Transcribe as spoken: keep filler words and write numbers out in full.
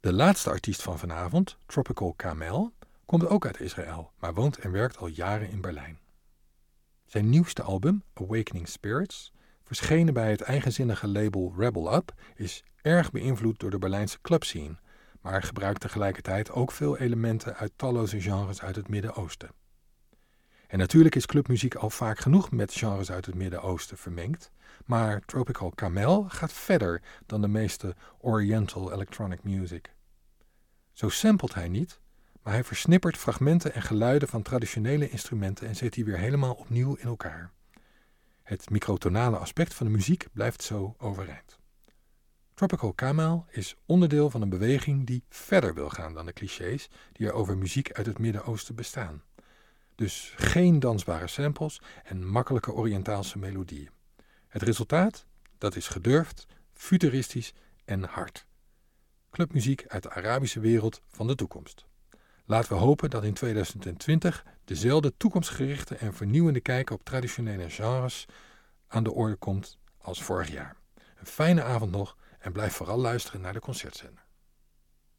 De laatste artiest van vanavond, Tropical Camel, komt ook uit Israël, maar woont en werkt al jaren in Berlijn. Zijn nieuwste album, Awakening Spirits, verschenen bij het eigenzinnige label Rebel Up, is erg beïnvloed door de Berlijnse clubscene, maar gebruikt tegelijkertijd ook veel elementen uit talloze genres uit het Midden-Oosten. En natuurlijk is clubmuziek al vaak genoeg met genres uit het Midden-Oosten vermengd, maar Tropical Camel gaat verder dan de meeste Oriental electronic music. Zo samplet hij niet, maar hij versnippert fragmenten en geluiden van traditionele instrumenten en zet die weer helemaal opnieuw in elkaar. Het microtonale aspect van de muziek blijft zo overeind. Tropical Camel is onderdeel van een beweging die verder wil gaan dan de clichés die er over muziek uit het Midden-Oosten bestaan. Dus geen dansbare samples en makkelijke Oriëntaalse melodieën. Het resultaat? Dat is gedurfd, futuristisch en hard. Clubmuziek uit de Arabische wereld van de toekomst. Laten we hopen dat in tweeduizend twintig dezelfde toekomstgerichte en vernieuwende kijk op traditionele genres aan de orde komt als vorig jaar. Een fijne avond nog en blijf vooral luisteren naar de concertzender.